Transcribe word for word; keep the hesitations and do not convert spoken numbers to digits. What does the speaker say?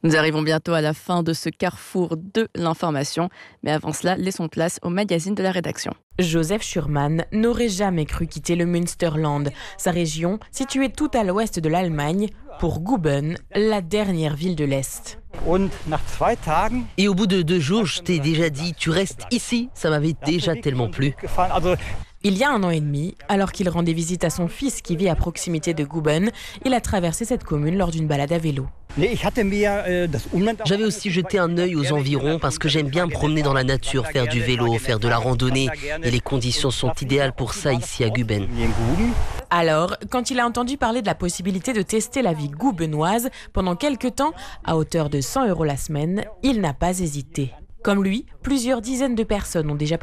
Nous arrivons bientôt à la fin de ce carrefour de l'information, mais avant cela, laissons place au magazine de la rédaction. Joseph Schurman n'aurait jamais cru quitter le Münsterland, sa région située tout à l'ouest de l'Allemagne, pour Guben, la dernière ville de l'Est. Et au bout de deux jours, je t'ai déjà dit, tu restes ici, ça m'avait déjà tellement plu. Il y a un an et demi, alors qu'il rendait visite à son fils qui vit à proximité de Guben, il a traversé cette commune lors d'une balade à vélo. J'avais aussi jeté un œil aux environs parce que j'aime bien me promener dans la nature, faire du vélo, faire de la randonnée. Et les conditions sont idéales pour ça ici à Guben. Alors, quand il a entendu parler de la possibilité de tester la vie gubenoise pendant quelques temps, à hauteur de cent euros la semaine, il n'a pas hésité. Comme lui, plusieurs dizaines de personnes ont déjà